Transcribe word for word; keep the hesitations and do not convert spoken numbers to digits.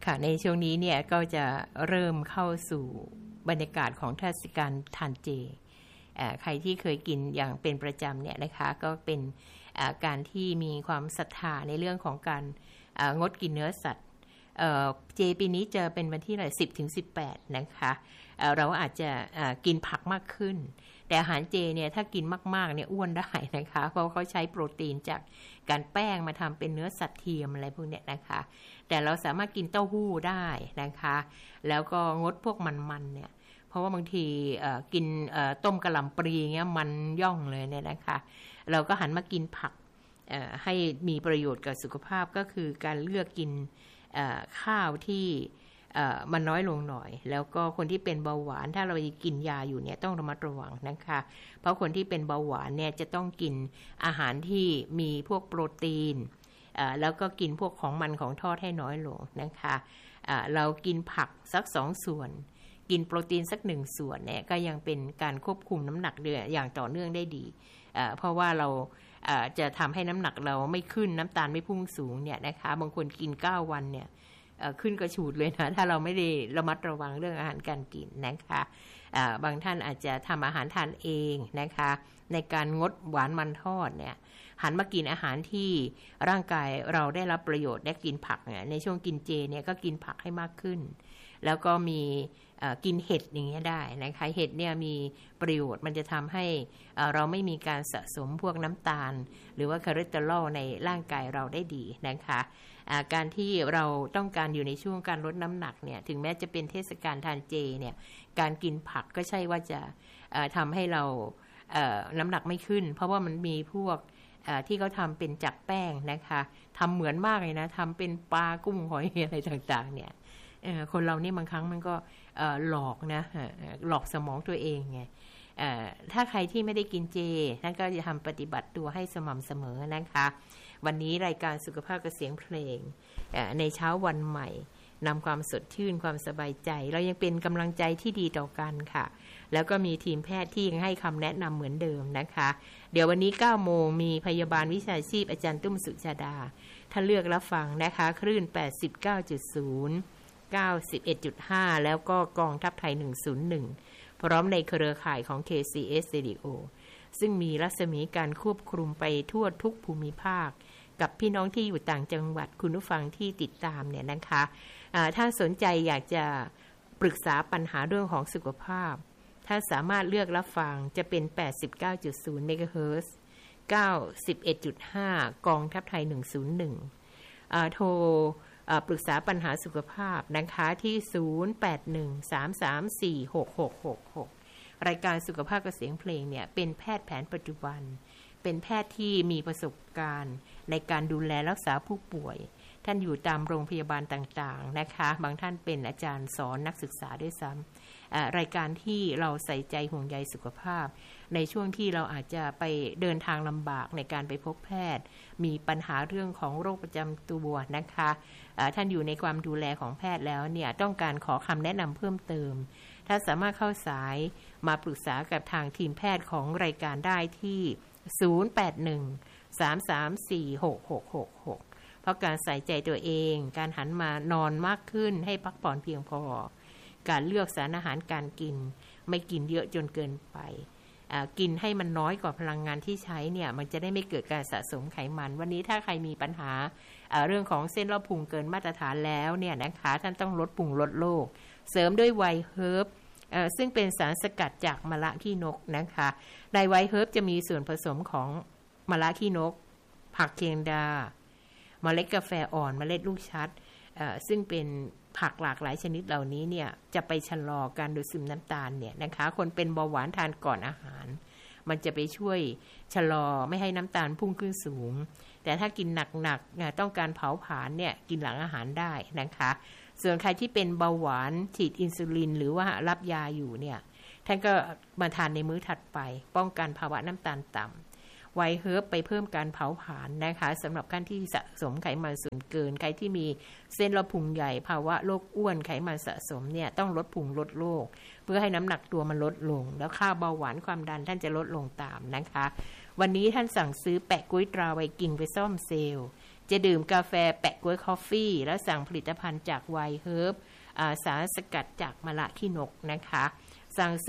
ค่ะในช่วงนี้เนี่ยก็จะเริ่มเข้าสู่บรรยากาศของเทศกาลทานเจใครที่เคยกินอย่างเป็นประจำเนี่ยนะคะก็เป็นการที่มีความศรัทธาในเรื่องของการงดกินเนื้อสัตว์เจปีนี้จะเป็นวันที่สิบถึงสิบแปดนะคะเราอาจจะกินผักมากขึ้นแต่อาหารเจเนี่ยถ้ากินมากๆเนี่ยอ้วนได้นะคะเพราะเขาใช้โปรตีนจากการแป้งมาทำเป็นเนื้อสัตว์เทียมอะไรพวกเนี้ยนะคะแต่เราสามารถกินเต้าหู้ได้นะคะแล้วก็งดพวกมันๆเนี่ยเพราะว่าบางทีกินต้มกะหล่ำปลีเงี้ยมันย่องเลยเนี่ยนะคะเราก็หันมากินผักให้มีประโยชน์กับสุขภาพก็คือการเลือกกินข้าวที่มันน้อยลงหน่อยแล้วก็คนที่เป็นเบาหวานถ้าเรากินยาอยู่เนี่ยต้องระมัดระวังนะคะเพราะคนที่เป็นเบาหวานเนี่ยจะต้องกินอาหารที่มีพวกโปรตีนแล้วก็กินพวกของมันของทอดให้น้อยลงนะคะเรากินผักสักสองส่วนกินโปรตีนสักหนึ่งส่วนเนี่ยก็ยังเป็นการควบคุมน้ำหนักเดืออย่างต่อเนื่องได้ดีเพราะว่าเราจะทำให้น้ำหนักเราไม่ขึ้นน้ำตาลไม่พุ่งสูงเนี่ยนะคะบางคนกินเก้าวันเนี่ยขึ้นกระฉูดเลยนะถ้าเราไม่ได้ระมัดระวังเรื่องอาหารการกินนะคะบางท่านอาจจะทำอาหารทานเองนะคะในการงดหวานมันทอดเนี่ยหันมากินอาหารที่ร่างกายเราได้รับประโยชน์ได้กินผักเนี่ยในช่วงกินเจเนี่ยก็กินผักให้มากขึ้นแล้วก็มีกินเห็ดอย่างเงี้ยได้นะคะเห็ดเนี่ยมีประโยชน์มันจะทำให้เราไม่มีการสะสมพวกน้ำตาลหรือว่าคอเลสเตอรอลในร่างกายเราได้ดีนะคะการที่เราต้องการอยู่ในช่วงการลดน้ำหนักเนี่ยถึงแม้จะเป็นเทศกาลทานเจเนี่ยการกินผักก็ใช่ว่าจะทำให้เราน้ำหนักไม่ขึ้นเพราะว่ามันมีพวกที่เขาทำเป็นจากแป้งนะคะทำเหมือนมากเลยนะทำเป็นปลากุ้งหอยอะไรต่างๆเนี่ยคนเรานี่บางครั้งมันก็หลอกนะหลอกสมองตัวเองไงถ้าใครที่ไม่ได้กินเจท่านก็จะทำปฏิบัติตัวให้สม่ำเสมอนะคะวันนี้รายการสุขภาพกับเสียงเพลงในเช้าวันใหม่นำความสดชื่นความสบายใจเรายังเป็นกำลังใจที่ดีต่อกันค่ะแล้วก็มีทีมแพทย์ที่ยังให้คำแนะนำเหมือนเดิมนะคะเดี๋ยววันนี้เก้าโมงมีพยาบาลวิชาชีพอาจารย์ตุ้มสุชาดาท่านเลือกรับฟังนะคะคลื่น แปดสิบเก้าจุดศูนย์ เก้าสิบเอ็ดจุดห้า แล้วก็กองทัพไทยหนึ่งศูนย์หนึ่งพร้อมในเครือข่ายของ เค ซี เอส Radio ซึ่งมีรัศมีการควบคุมไปทั่วทุกภูมิภาคกับพี่น้องที่อยู่ต่างจังหวัดคุณผู้ฟังที่ติดตามเนี่ยนะคะถ้าสนใจอยากจะปรึกษาปัญหาเรื่องของสุขภาพถ้าสามารถเลือกรับฟังจะเป็น แปดสิบเก้าจุดศูนย์ เมกะเฮิรตซ์ เก้าสิบเอ็ดจุดห้า กองทัพไทยหนึ่งศูนย์หนึ่งโทรปรึกษาปัญหาสุขภาพนะคะที่ศูนย์ แปด หนึ่ง สาม สาม สี่ หก หก หก หกรายการสุขภาพกับเสียงเพลงเนี่ยเป็นแพทย์แผนปัจจุบันเป็นแพทย์ที่มีประสบการณ์ในการดูแลรักษาผู้ป่วยท่านอยู่ตามโรงพยาบาลต่างๆนะคะบางท่านเป็นอาจารย์สอนนักศึกษาด้วยซ้ำรายการที่เราใส่ใจห่วงใยสุขภาพในช่วงที่เราอาจจะไปเดินทางลำบากในการไปพบแพทย์มีปัญหาเรื่องของโรคประจำตัวนะคะท่านอยู่ในความดูแลของแพทย์แล้วเนี่ยต้องการขอคำแนะนำเพิ่มเติมถ้าสามารถเข้าสายมาปรึกษากับทางทีมแพทย์ของรายการได้ที่ศูนย์ แปด หนึ่ง สาม สาม สี่ หก หก หก หกเพราะการใส่ใจตัวเองการหันมานอนมากขึ้นให้พักผ่อนเพียงพอการเลือกสารอาหารการกินไม่กินเยอะจนเกินไปกินให้มันน้อยกว่าพลังงานที่ใช้เนี่ยมันจะได้ไม่เกิดการสะสมไขมันวันนี้ถ้าใครมีปัญหาเรื่องของเส้นรอบพุงเกินมาตรฐานแล้วเนี่ยนะคะท่านต้องลดพุงลดโรคเสริมด้วยไวท์เฮิร์บซึ่งเป็นสารสกัดจากมะระขี้นกนะคะในไวท์เฮิร์บจะมีส่วนผสมของมะระขี้นกผักเคียงดาเมล็ดกาแฟอ่อนเมล็ดลูกชัดซึ่งเป็นผักหลากหลายชนิดเหล่านี้เนี่ยจะไปชะลอการดูดซึมน้ำตาลเนี่ยนะคะคนเป็นเบาหวานทานก่อนอาหารมันจะไปช่วยชะลอไม่ให้น้ำตาลพุ่งขึ้นสูงแต่ถ้ากินหนักๆต้องการเผาผลาญเนี่ยกินหลังอาหารได้นะคะส่วนใครที่เป็นเบาหวานฉีดอินซูลินหรือว่ารับยาอยู่เนี่ยท่านก็มาทานในมื้อถัดไปป้องกันภาวะน้ำตาลต่ำไวท์เฮิร์บไปเพิ่มการเผาผลาญนะคะสำหรับท่านที่สะสมไขมันส่วนเกินใครที่มีเส้นรอบพุงใหญ่ภาวะโรคอ้วนไขมันสะสมเนี่ยต้องลดพุงลดโรคเพื่อให้น้ำหนักตัวมันลดลงแล้วค่าเบาหวานความดันท่านจะลดลงตามนะคะวันนี้ท่านสั่งซื้อแปะกุ้ยตราไวกิ้งไปซ่อมเซลล์เจจะดื่มกาแฟแปะก๊วยคอฟฟี่แล้วสั่งผลิตภัณฑ์จากไวน์เฮิร์บสารสกัดจากมะระขี้นกนะคะสั่ง